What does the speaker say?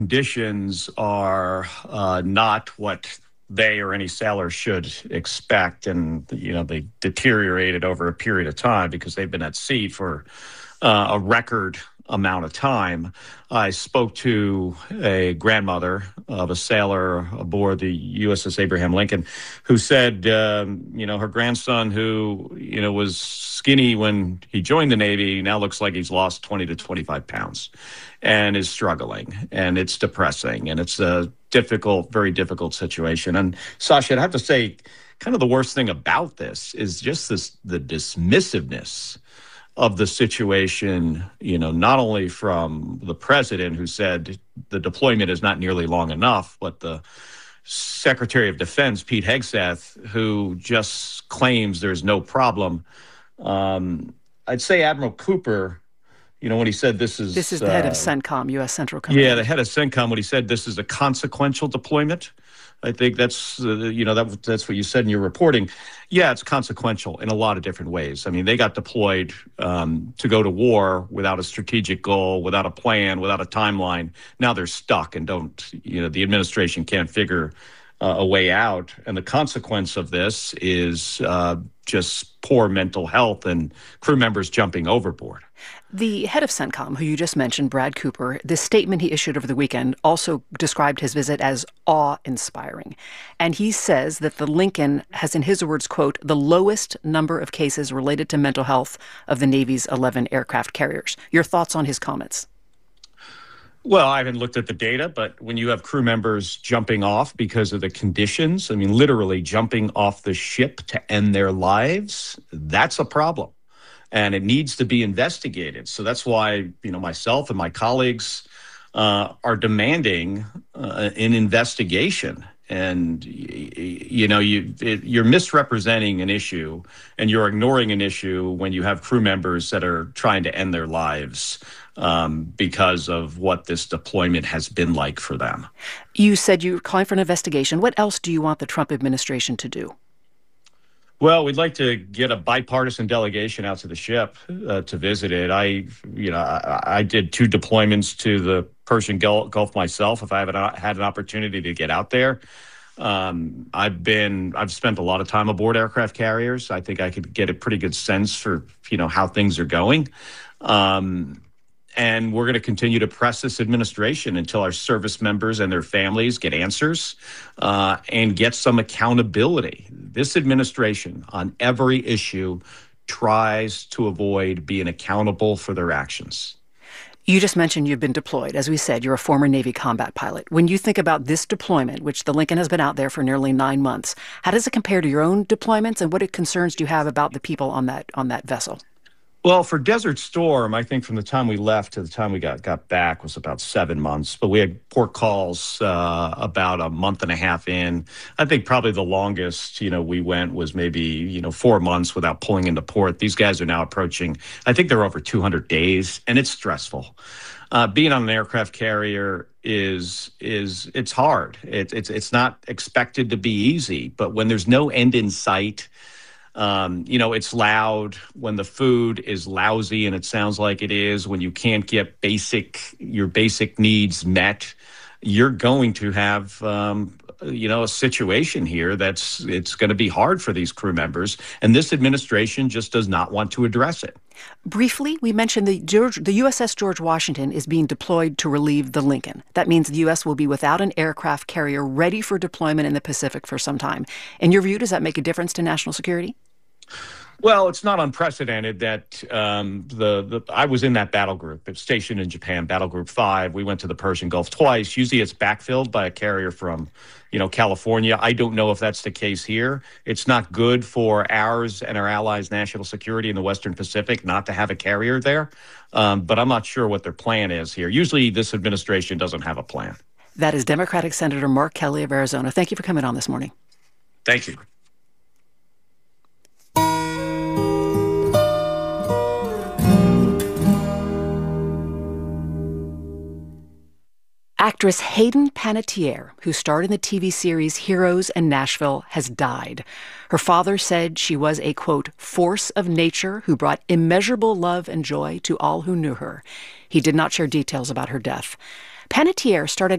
conditions are not what they or any sailor should expect. And, they deteriorated over a period of time because they've been at sea for a record amount of time. I spoke to a grandmother of a sailor aboard the USS Abraham Lincoln who said, her grandson who, was skinny when he joined the Navy now looks like he's lost 20 to 25 pounds and is struggling. And it's depressing. And it's a very difficult situation. And Sasha, I'd have to say, kind of the worst thing about this is just the dismissiveness of the situation, not only from the president who said the deployment is not nearly long enough, but the Secretary of Defense, Pete Hegseth, who just claims there's no problem. I'd say Admiral Cooper, when he said this is the head of CENTCOM, U.S. Central Command. Yeah, the head of CENTCOM, when he said this is a consequential deployment. I think that's, that's what you said in your reporting. Yeah, it's consequential in a lot of different ways. I mean, they got deployed to go to war without a strategic goal, without a plan, without a timeline. Now they're stuck and the administration can't figure a way out. And the consequence of this is just poor mental health and crew members jumping overboard. The head of CENTCOM, who you just mentioned, Brad Cooper, the statement he issued over the weekend also described his visit as awe-inspiring. And he says that the Lincoln has, in his words, quote, the lowest number of cases related to mental health of the Navy's 11 aircraft carriers. Your thoughts on his comments? Well, I haven't looked at the data, but when you have crew members jumping off because of the conditions, I mean, literally jumping off the ship to end their lives, that's a problem. And it needs to be investigated. So that's why, myself and my colleagues are demanding an investigation. And, you're misrepresenting an issue and you're ignoring an issue when you have crew members that are trying to end their lives because of what this deployment has been like for them. You said you were calling for an investigation. What else do you want the Trump administration to do? Well, we'd like to get a bipartisan delegation out to the ship to visit it. I did 2 deployments to the Persian Gulf myself. If I haven't had an opportunity to get out there, I've spent a lot of time aboard aircraft carriers. I think I could get a pretty good sense for how things are going. And we're going to continue to press this administration until our service members and their families get answers and get some accountability. This administration on every issue tries to avoid being accountable for their actions. You just mentioned you've been deployed. As we said, you're a former Navy combat pilot. When you think about this deployment, which the Lincoln has been out there for nearly 9 months, how does it compare to your own deployments, and what concerns do you have about the people on that vessel? Well, for Desert Storm, I think from the time we left to the time we got back was about 7 months. But we had port calls about a month and a half in. I think probably the longest, we went was maybe, 4 months without pulling into port. These guys are now approaching, I think they're over 200 days, and it's stressful. Being on an aircraft carrier it's hard. It's not expected to be easy, but when there's no end in sight, it's loud when the food is lousy, and it sounds like it is, when you can't get your basic needs met, you're going to have, a situation here it's going to be hard for these crew members. And this administration just does not want to address it. Briefly, we mentioned the USS George Washington is being deployed to relieve the Lincoln. That means the U.S. will be without an aircraft carrier ready for deployment in the Pacific for some time. In your view, does that make a difference to national security? Well, it's not unprecedented that I was in that battle group. It's stationed in Japan, Battle Group 5. We went to the Persian Gulf twice. Usually it's backfilled by a carrier from, California. I don't know if that's the case here. It's not good for ours and our allies' national security in the Western Pacific not to have a carrier there. But I'm not sure what their plan is here. Usually this administration doesn't have a plan. That is Democratic Senator Mark Kelly of Arizona. Thank you for coming on this morning. Thank you. Actress Hayden Panettiere, who starred in the TV series Heroes and Nashville, has died. Her father said she was a, quote, force of nature who brought immeasurable love and joy to all who knew her. He did not share details about her death. Panettiere started